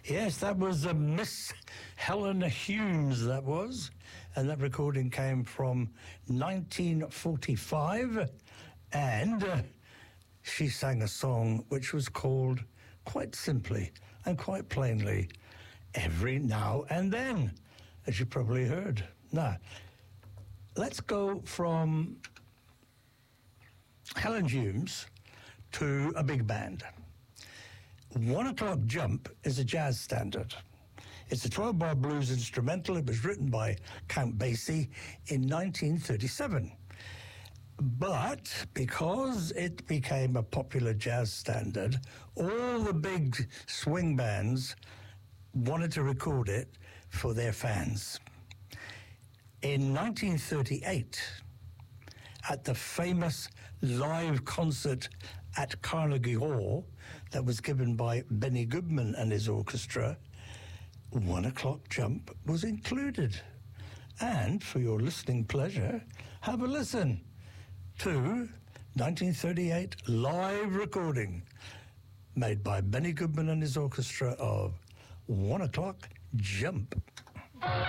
Yes, that was Miss Helena Humes, that was. And that recording came from 1945. And she sang a song which was called, quite simply and quite plainly, Every Now and Then, as you probably heard. Now, let's go from Helen Humes to a big band. 1 O'Clock Jump is a jazz standard. It's a 12-bar blues instrumental. It was written by Count Basie in 1937. But because it became a popular jazz standard, all the big swing bands wanted to record it for their fans. In 1938, at the famous live concert at Carnegie Hall that was given by Benny Goodman and his orchestra, 1 O'Clock Jump was included. And for your listening pleasure, have a listen to 1938 live recording made by Benny Goodman and his orchestra of 1 O'Clock Jump.